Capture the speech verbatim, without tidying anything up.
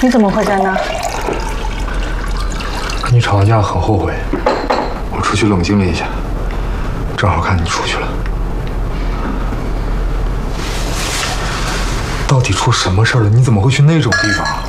你怎么会在那儿？ 跟你吵完架很后悔，我出去冷静了一下，正好看你出去了。到底出什么事了？你怎么会去那种地方？